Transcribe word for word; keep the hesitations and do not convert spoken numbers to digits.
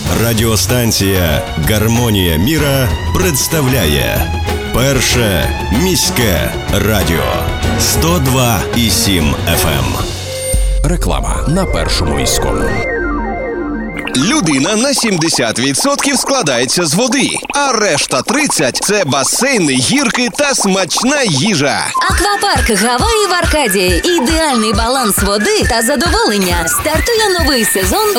Радіостанція «Гармонія міра» представляє Перше міське радіо сто два і сім еф ем. Реклама на Першому міському. Людина на сімдесят відсотків складається з води, а решта тридцять – це басейни, гірки та смачна їжа. Аквапарк Гаваї в Аркадії. Ідеальний баланс води та задоволення. Стартує новий сезон